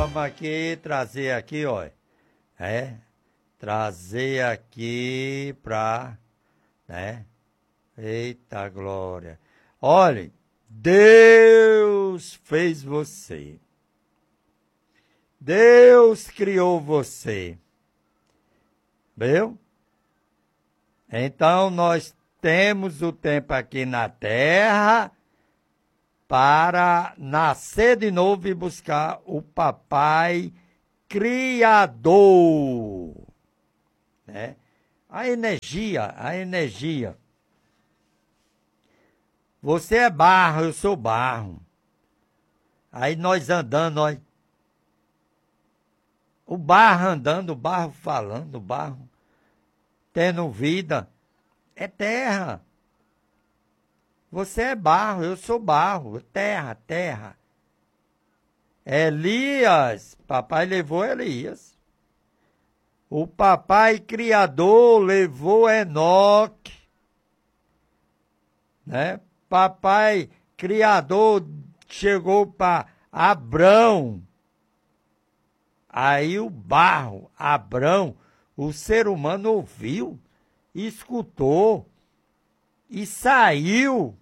vamos aqui trazer aqui, ó. Trazer aqui pra, né? Eita glória. Olha, Deus fez você. Deus criou você. Viu? Então nós temos o tempo aqui na terra para nascer de novo e buscar o Papai Criador, né? A energia. Você é barro, eu sou barro. Aí nós andando, o barro andando, o barro falando, o barro tendo vida, é terra. Você é barro, eu sou barro, terra. Elias, papai levou Elias. O Papai Criador levou Enoque, né? Papai Criador chegou para Abrão. Aí o barro, Abrão, o ser humano ouviu, escutou e saiu.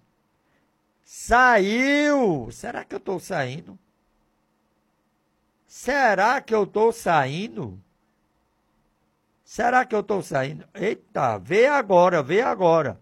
Será que eu estou saindo? Será que eu estou saindo? Eita, vê agora.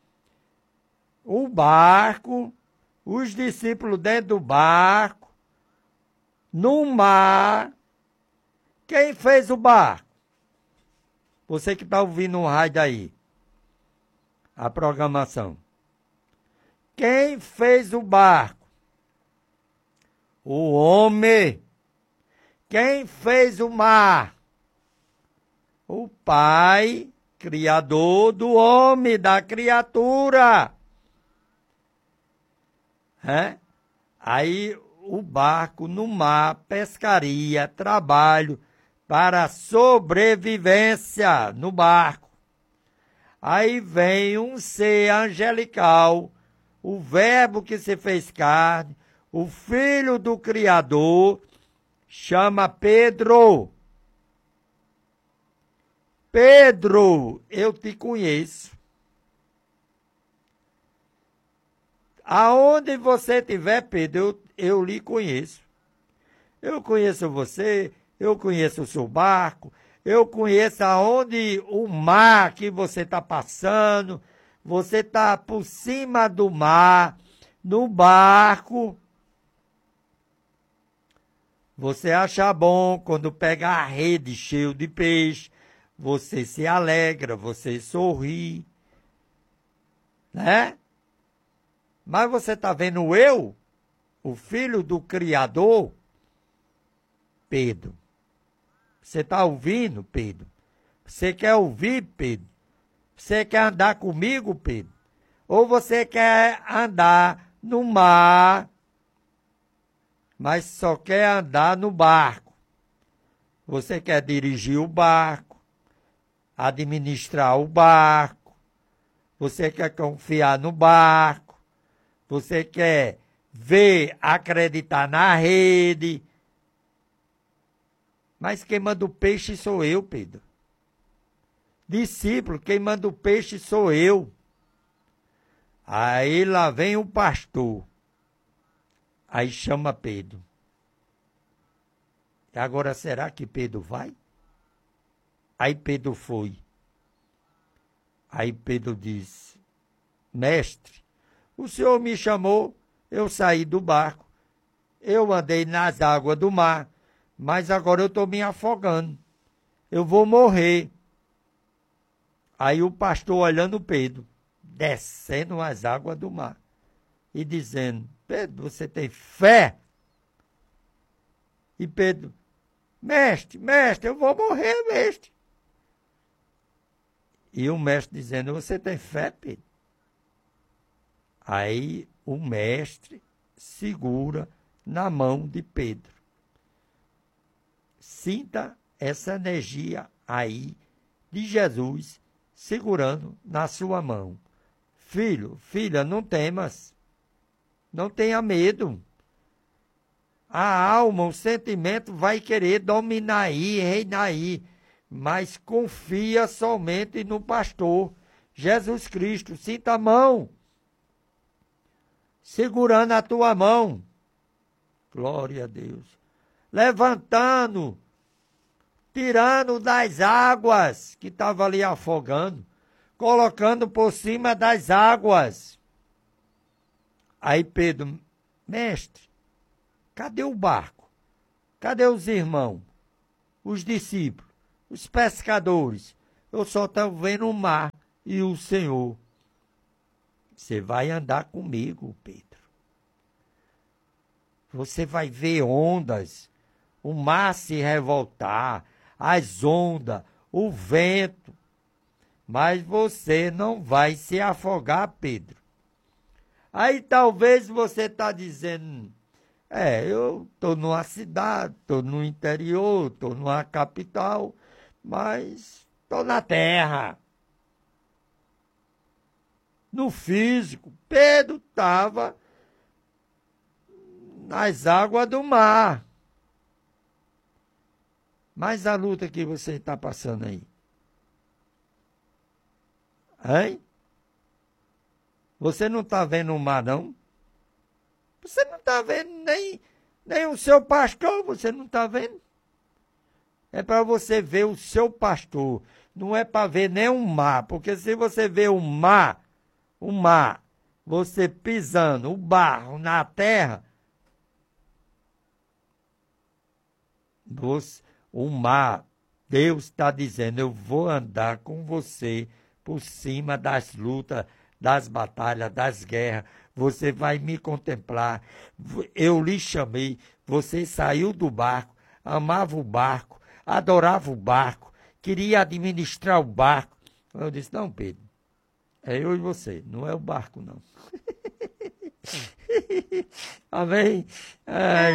O barco, os discípulos dentro do barco, no mar. Quem fez o barco? Você que está ouvindo o rádio aí, a programação. Quem fez o barco? O homem. Quem fez o mar? O Pai, Criador do homem, da criatura. Aí o barco no mar, pescaria, trabalho para sobrevivência no barco. Aí vem um ser angelical, o verbo que se fez carne, o filho do Criador, chama Pedro. Pedro, eu te conheço. Aonde você estiver, Pedro, eu lhe conheço. Eu conheço você, eu conheço o seu barco, eu conheço aonde o mar que você está passando, você está por cima do mar, no barco. Você acha bom quando pega a rede cheia de peixe, você se alegra, você sorri, né? Mas você está vendo eu, o filho do Criador, Pedro. Você está ouvindo, Pedro? Você quer ouvir, Pedro? Você quer andar comigo, Pedro? Ou você quer andar no mar, mas só quer andar no barco? Você quer dirigir o barco, administrar o barco, você quer confiar no barco, você quer ver, acreditar na rede. Mas quem manda o peixe sou eu, Pedro. Discípulo, quem manda o peixe sou eu. Aí lá vem o pastor. Aí chama Pedro. E agora será que Pedro vai? Aí Pedro foi. Aí Pedro disse: Mestre, o senhor me chamou, eu saí do barco, eu andei nas águas do mar, mas agora eu estou me afogando, eu vou morrer. Aí o pastor olhando Pedro, descendo as águas do mar, e dizendo: Pedro, você tem fé? E Pedro: mestre, eu vou morrer, mestre. E o mestre dizendo: você tem fé, Pedro? Aí o mestre segura na mão de Pedro. Sinta essa energia aí de Jesus segurando na sua mão. Filho, filha, não temas. Não tenha medo. A alma, o sentimento vai querer dominar aí, reinar aí. Mas confia somente no pastor Jesus Cristo. Sinta a mão, segurando a tua mão. Glória a Deus. Levantando, tirando das águas que estava ali afogando, colocando por cima das águas. Aí Pedro, mestre, cadê o barco? Cadê os irmãos? Os discípulos? Os pescadores? Eu só estou vendo o mar e o Senhor. Você vai andar comigo, Pedro. Você vai ver ondas, o mar se revoltar, as ondas, o vento. Mas você não vai se afogar, Pedro. Aí talvez você está dizendo, eu estou numa cidade, estou no interior, estou numa capital, mas estou na terra. No físico, Pedro estava nas águas do mar. Mas a luta que você está passando aí? Hein? Você não está vendo o mar, não? Você não está vendo nem o seu pastor, você não está vendo? É para você ver o seu pastor, não é para ver nem o mar, porque se você vê o mar, você pisando, o barro na terra, o mar, Deus está dizendo, eu vou andar com você por cima das lutas, das batalhas, das guerras. Você vai me contemplar. Eu lhe chamei, você saiu do barco, amava o barco, adorava o barco, queria administrar o barco. Eu disse, não, Pedro, é eu e você, não é o barco, não. Amém? Ai,